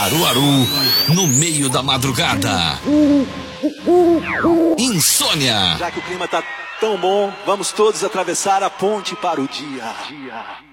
Caruaru, no meio da madrugada. Insônia. Já que o clima tá tão bom, vamos todos atravessar a ponte para o dia.